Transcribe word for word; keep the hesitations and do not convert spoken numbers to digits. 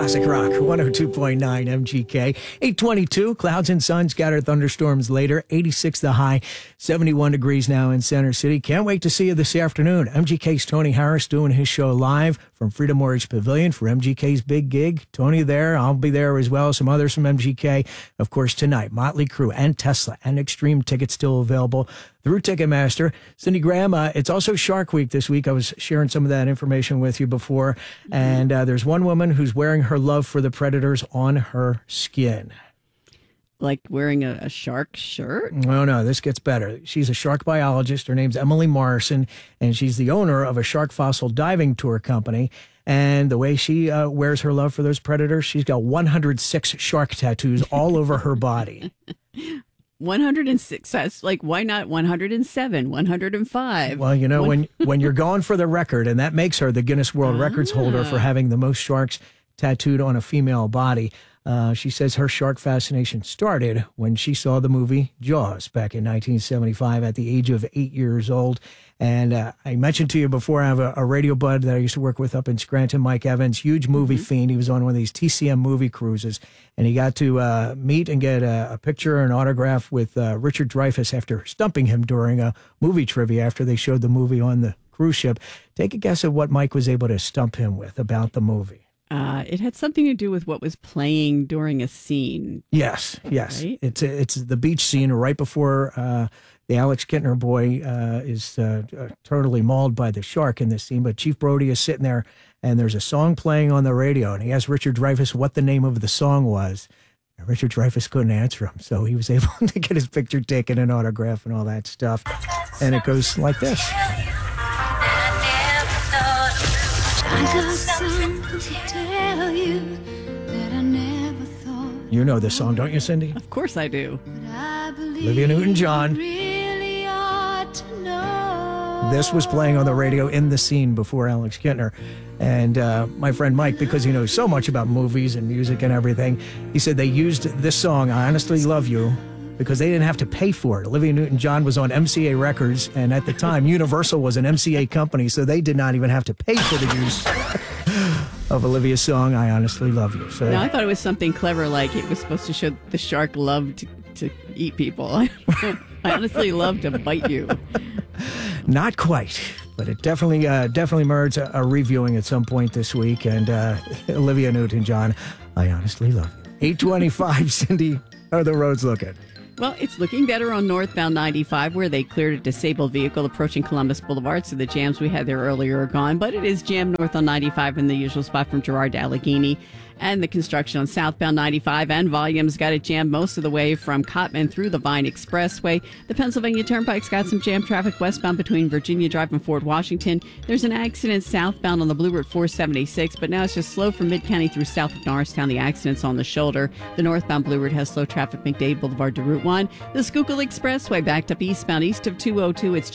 Classic Rock, one oh two point nine M G K. eight twenty-two, clouds and sun, scattered thunderstorms later. eighty-six the high, seventy-one degrees now in Center City. Can't wait to see you this afternoon. M G K's Tony Harris doing his show live from Freedom Mortgage Pavilion for M G K's big gig. Tony there, I'll be there as well. Some others from M G K. Of course, tonight, Motley Crue and Tesla and Extreme tickets still available through Ticketmaster. Cindy Graham, uh, it's also Shark Week this week. I was sharing some of that information with you before. Mm-hmm. And uh, there's one woman who's wearing her love for the predators on her skin. Like wearing a, a shark shirt? No, no, this gets better. She's a shark biologist. Her name's Emily Morrison, and she's the owner of a shark fossil diving tour company. And the way she uh, wears her love for those predators, she's got one hundred six shark tattoos all over her body. one hundred six. That's like, why not one hundred seven, one hundred five? Well, you know, One... when when you're going for the record, and that makes her the Guinness World ah. Records holder for having the most sharks tattooed on a female body. Uh, she says her shark fascination started when she saw the movie Jaws back in nineteen seventy-five at the age of eight years old. And uh, I mentioned to you before, I have a, a radio bud that I used to work with up in Scranton, Mike Evans, huge movie mm-hmm. fiend. He was on one of these T C M movie cruises, and he got to uh, meet and get a, a picture and autograph with uh, Richard Dreyfuss after stumping him during a movie trivia after they showed the movie on the cruise ship. Take a guess at what Mike was able to stump him with about the movie. Uh, it had something to do with what was playing during a scene. Yes, yes. Right? It's it's the beach scene right before uh, the Alex Kintner boy uh, is uh, uh, totally mauled by the shark in this scene. But Chief Brody is sitting there, and there's a song playing on the radio, and he asked Richard Dreyfuss what the name of the song was. And Richard Dreyfuss couldn't answer him, so he was able to get his picture taken, an autograph, and all that stuff. And it goes like this. I got something to tell you that I never thought. You know this song, don't you, Cindy? Of course I do. Olivia Newton-John. Really ought to know. This was playing on the radio in the scene before Alex Kintner. And uh, my friend Mike, because he knows so much about movies and music and everything, he said they used this song, I Honestly Love You, because they didn't have to pay for it. Olivia Newton-John was on M C A Records, and at the time, Universal was an M C A company, so they did not even have to pay for the use of Olivia's song, I Honestly Love You. So, no, I thought it was something clever, like it was supposed to show the shark loved to, to eat people. I honestly love to bite you. Not quite, but it definitely uh, definitely merits a, a reviewing at some point this week, and uh, Olivia Newton-John, I Honestly Love You. eight twenty-five, Cindy, how are the roads looking? Well, it's looking better on northbound ninety-five, where they cleared a disabled vehicle approaching Columbus Boulevard, so the jams we had there earlier are gone. But it is jammed north on ninety-five in the usual spot from Girard to Allegheny. And the construction on southbound ninety-five and volumes got it jammed most of the way from Cottman through the Vine Expressway. The Pennsylvania Turnpike's got some jam traffic westbound between Virginia Drive and Fort Washington. There's an accident southbound on the Blue Route four seventy-six, but now it's just slow from Mid-County through south of Norristown. The accident's on the shoulder. The northbound Blue Route has slow traffic McDade Boulevard to Route one. The Schuylkill Expressway backed up eastbound east of two oh two. It's